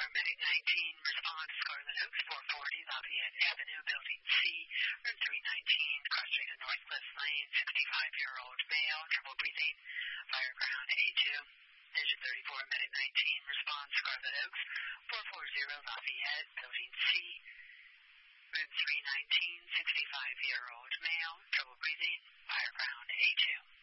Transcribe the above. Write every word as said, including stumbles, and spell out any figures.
Medic nineteen, respond to Scarlet Oaks, four forty Lafayette Avenue, Building C, room three nineteen, crossing a northwest lane, sixty-five-year-old male, trouble breathing, fire ground A two. Engine thirty-four, Medic nineteen, respond to Scarlet Oaks, four forty Lafayette, Building C, room three nineteen, sixty-five-year-old male, trouble breathing, fire ground A two.